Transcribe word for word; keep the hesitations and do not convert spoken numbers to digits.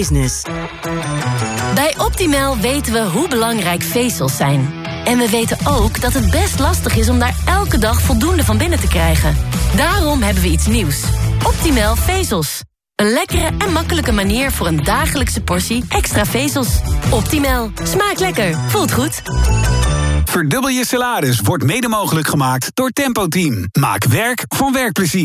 Business. Bij Optimal weten we hoe belangrijk vezels zijn. En we weten ook dat het best lastig is om daar elke dag voldoende van binnen te krijgen. Daarom hebben we iets nieuws. Optimal vezels. Een lekkere en makkelijke manier voor een dagelijkse portie extra vezels. Optimal. Smaakt lekker. Voelt goed. Verdubbel je salaris wordt mede mogelijk gemaakt door Tempo Team. Maak werk van werkplezier.